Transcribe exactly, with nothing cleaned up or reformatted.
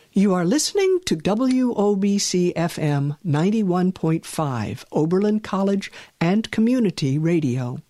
You are listening to W O B C F M ninety-one point five, Oberlin College and Community Radio.